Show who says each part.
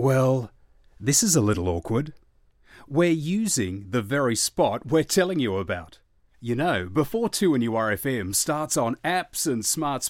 Speaker 1: Well, this is a little awkward. We're using the very spot we're telling you about. You know, before 2NURFM starts on apps and smart